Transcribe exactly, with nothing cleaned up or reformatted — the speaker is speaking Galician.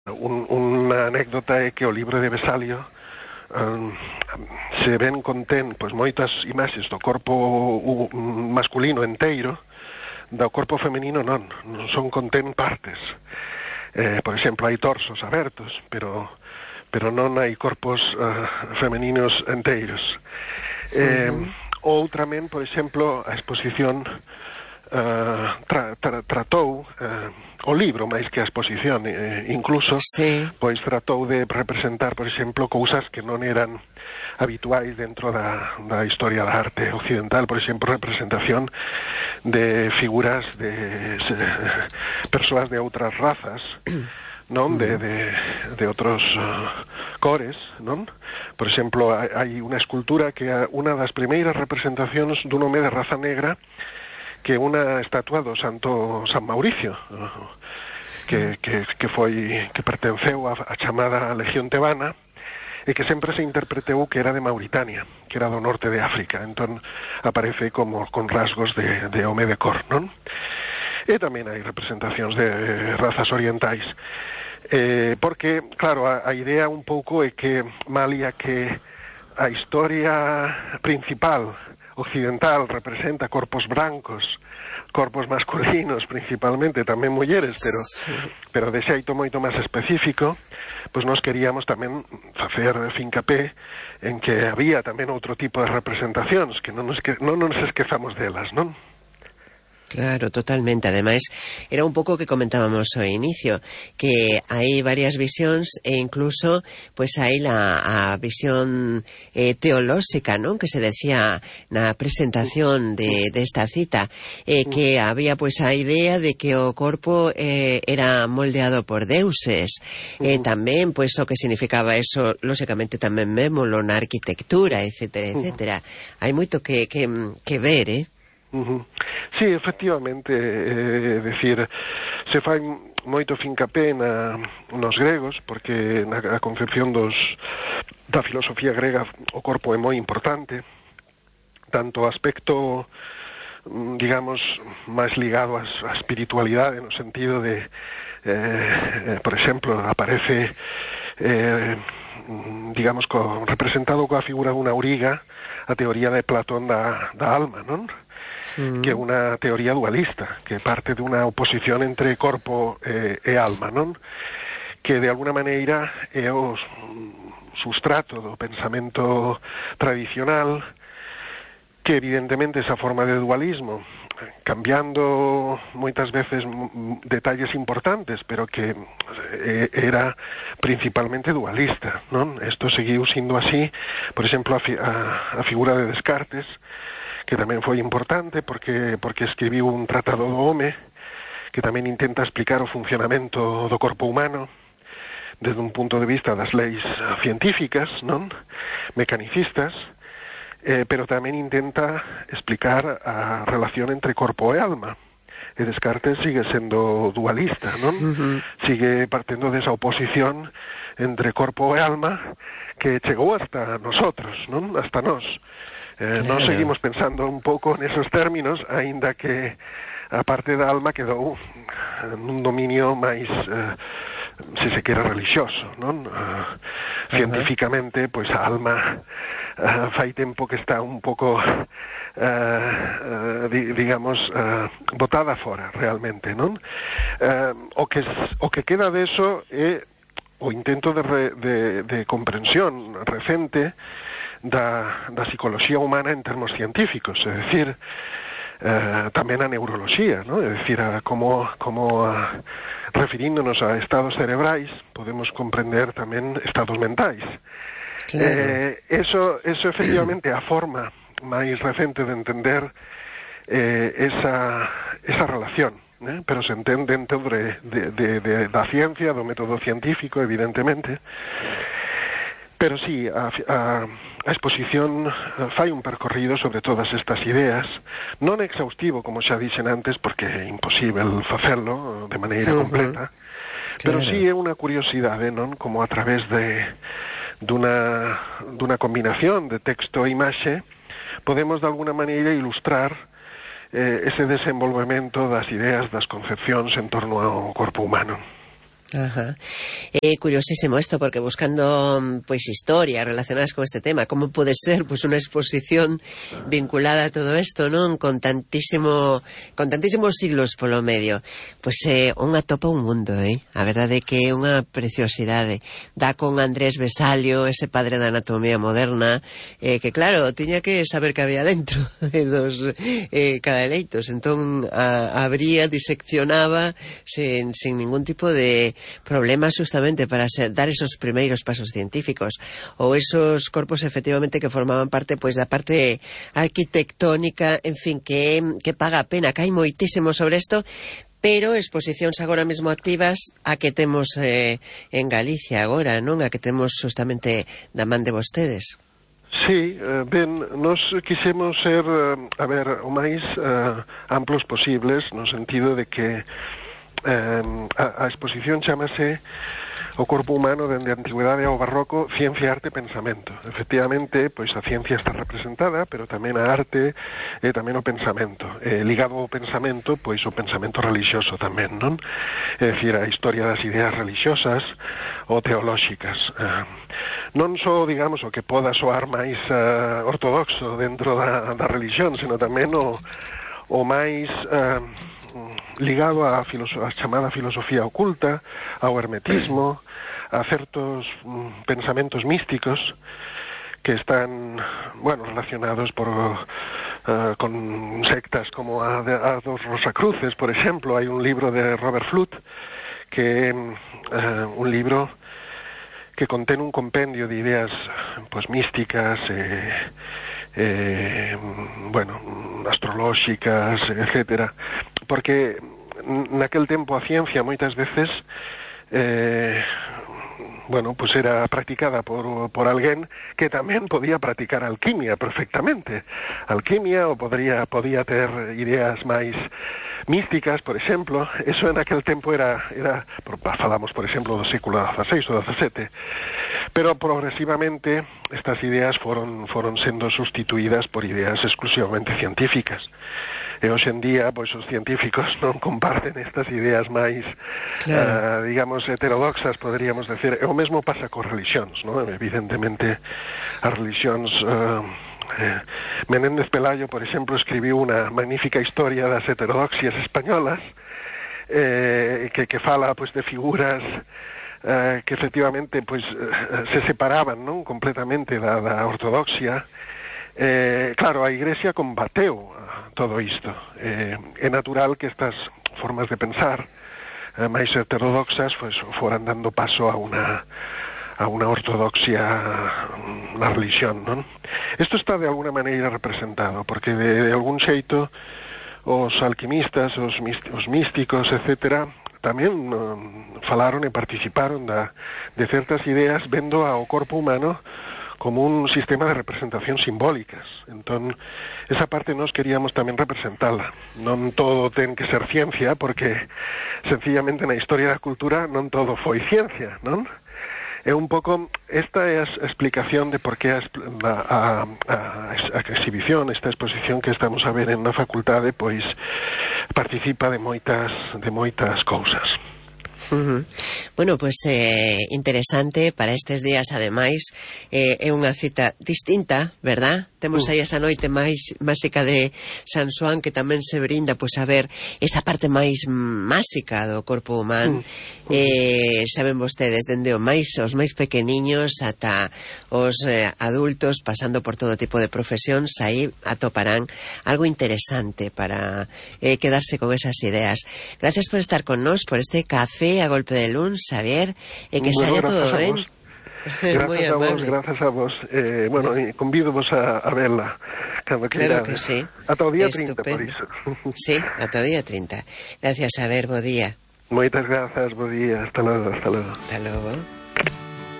Un, unha anécdota é que o libro de Vesalio um, se ven contén pois, moitas imaxes do corpo uh, masculino enteiro, do corpo femenino non, non son contén partes. Eh, por exemplo, hai torsos abertos, pero, pero non hai corpos uh, femeninos enteiros. Eh, uh-huh. Outramente, por exemplo, a exposición uh, tra, tra, tratou... Uh, o libro, máis que a exposición, eh, incluso, sí. Pois tratou de representar, por exemplo, cousas que non eran habituais dentro da, da historia da arte occidental, por exemplo, representación de figuras de se, persoas de outras razas, non? De, de, de outros uh, cores, non? Por exemplo, hai unha escultura que é unha das primeiras representacións dun home de raza negra, que unha estatua do Santo San Mauricio, que, que, que foi que pertenceu a, a chamada Legión Tebana, e que sempre se interpretou que era de Mauritania, que era do norte de África. Entón aparece como con rasgos de, de home de cor, non? E tamén hai representacións de razas orientais. Eh, porque, claro, a, a idea un pouco é que malia que a historia principal occidental representa corpos brancos, corpos masculinos principalmente, tamén mulleres, pero sí. pero de xeito moito máis específico, pois nós queríamos tamén facer fincapé en que había tamén outro tipo de representacións, que non nos, que, non nos esquezamos delas, non? Claro, totalmente. Ademais, era un pouco o que comentábamos ao inicio, que hai varias visións e incluso pois hai la, a visión eh, teolóxica, non? Que se decía na presentación de, de esta cita, eh, que había pois a idea de que o corpo eh, era moldeado por deuses. Eh, tamén, pois, o que significaba eso, lóxicamente tamén vémolo na arquitectura, etcétera, etcétera. Hai moito que, que, que ver, eh? Uh-huh. Sí, efectivamente, é eh, decir, se fai moito fincapé na, nos gregos, porque na a concepción dos, da filosofía grega o corpo é moi importante, tanto o aspecto, digamos, máis ligado á, á espiritualidade, no sentido de, eh, por exemplo, aparece, eh, digamos, co, representado coa figura dunha auriga, a teoría de Platón da, da alma, non? Que é unha teoría dualista, que parte dunha oposición entre corpo e, e alma, non? Que de alguna maneira é o sustrato do pensamento tradicional, que evidentemente esa forma de dualismo, cambiando moitas veces detalles importantes, pero que era principalmente dualista, non? Isto seguiu sindo así, por exemplo, a, fi, a, a figura de Descartes, que tamén foi importante porque porque escribiu un tratado do home que tamén intenta explicar o funcionamento do corpo humano desde un punto de vista das leis científicas, non? Mecanicistas, eh, pero tamén intenta explicar a relación entre corpo e alma. E Descartes sigue sendo dualista, non? Uh-huh. Sigue partendo desa oposición entre corpo e alma que chegou hasta nosotros, non? Hasta nós. Eh, claro. Nós seguimos pensando un pouco nesos términos, aínda que a parte da alma quedou nun dominio máis, eh, se se quere, religioso, non? Uh, científicamente, pois a alma uh, fai tempo que está un pouco, uh, uh, di, digamos, uh, botada fora, realmente, non? Uh, o, que, o que queda deso é o intento de, re, de, de comprensión recente da, da psicoloxía humana en termos científicos, é dicir, eh, tamén a neuroloxía, ¿no? É dicir, a, como, como a, referíndonos a estados cerebrais podemos comprender tamén estados mentais. Claro. Eh, eso, eso efectivamente a forma máis recente de entender eh, esa, esa relación, ¿eh? Pero se entende dentro de, de, de, de, da ciencia, do método científico, evidentemente. Pero sí, a, a, a exposición fai un percorrido sobre todas estas ideas, non exhaustivo, como xa dixen antes, porque é imposible facerlo de maneira completa, uh-huh. Pero claro. Sí é unha curiosidade, non? Como a través de dunha, dunha combinación de texto e imaxe podemos de alguna maneira ilustrar eh, ese desenvolvemento das ideas, das concepcións en torno ao corpo humano. Ajá. Eh, curiosísimo esto, porque buscando pues historias relacionadas con este tema, ¿cómo puede ser pues una exposición vinculada a todo esto, non? Con tantísimo, con tantísimos siglos polo medio. Pois é eh, unha atopa un mundo, eh? A verdade é que é unha preciosidade. Dá con Andrés Vesalio, ese padre da anatomía moderna, eh, que claro, tiña que saber que había dentro de dos eh, cadeleitos. Entón, a, abría, diseccionaba sin, sin ningún tipo de problemas justamente para ser, dar esos primeiros pasos científicos ou esos corpos efectivamente que formaban parte pois da parte arquitectónica, en fin, que, que paga a pena, que hai moitísimo sobre isto, pero exposicións agora mesmo activas a que temos eh, en Galicia agora, non? A que temos justamente da man de vostedes. Sí, eh, ben, nos quisemos ser, eh, a ver, o máis eh, amplos posibles, no sentido de que Eh, a, a exposición chamase O corpo humano dende a antigüedade ao barroco, ciencia, arte, pensamento. Efectivamente, pois a ciencia está representada, pero tamén a arte e tamén o pensamento. Eh, ligado ao pensamento, pois o pensamento religioso tamén, non? É dicir, a historia das ideas religiosas ou teolóxicas. Eh, non só, digamos, o que poda soar máis uh, ortodoxo dentro da, da religión, sino tamén o, o máis Uh, ligado á chamada filosofía oculta, ao hermetismo, a certos mm, pensamentos místicos que están, bueno, relacionados por uh, con sectas como a, de, a dos Rosacruces, por exemplo. Hai un libro de Robert Fludd que é uh, un libro que contén un compendio de ideas pues místicas, eh, eh, bueno, astrolóxicas, etcétera, porque naquel tempo a ciencia moitas veces eh, bueno, pues era practicada por, por alguén que tamén podía practicar alquimia perfectamente. Alquimia, ou podría, podía ter ideas máis místicas, por exemplo. Eso en aquel tempo era, era falamos, por exemplo, do século dieciséis ou diecisiete. Pero progresivamente estas ideas foron, foron sendo sustituídas por ideas exclusivamente científicas. E hoxe en día, pois, os científicos non comparten estas ideas máis, claro. uh, digamos, heterodoxas, poderíamos decir. E o mesmo pasa cos religións, non? Evidentemente, as religións... Uh, eh, Menéndez Pelayo, por exemplo, escribiu unha magnífica historia das heterodoxias españolas, eh, que, que fala, pois, de figuras uh, que efectivamente, pois, uh, se separaban, non? Completamente da, da ortodoxia. Eh, claro, a Igrexa combateu todo isto. Eh, é natural que estas formas de pensar eh, máis heterodoxas pues, foran dando paso a unha a unha ortodoxia na religión, non? Isto está de alguna maneira representado, porque de, de algún xeito os alquimistas, os, os místicos, etcétera, tamén um, falaron e participaron da, de certas ideas vendo ao corpo humano como un sistema de representación simbólicas. Entón, esa parte nós queríamos tamén representala. Non todo ten que ser ciencia, porque sencillamente na historia da cultura non todo foi ciencia, non? É un pouco, esta é a explicación de por que a, a, a, a exhibición, esta exposición que estamos a ver en na facultade, pois participa de moitas, de moitas cousas. Uh-huh. Bueno, pues eh, interesante para estes días, ademais, eh, é unha cita distinta, verdad? Temos aí esa noite máis máxica de San Xoán, que tamén se brinda, pois, a ver esa parte máis máxica do corpo humano. Uh-huh. Eh, saben vostedes, dende o máis, os máis pequeniños ata os eh, adultos, pasando por todo tipo de profesións, aí atoparán algo interesante para eh, quedarse con esas ideas. Gracias por estar con nós, por este café a golpe de luns, Xavier, e que bueno, saia todo ben. Gracias a vos, gracias a vos. Eh, bueno, convídovos a, a verla cando claro queirades. Que sí. Ata o día trinta, por iso. Sí, ata o día trinta. Gracias, a ver, bo día. Moitas grazas, bo día. Hasta logo, hasta logo. Hasta logo.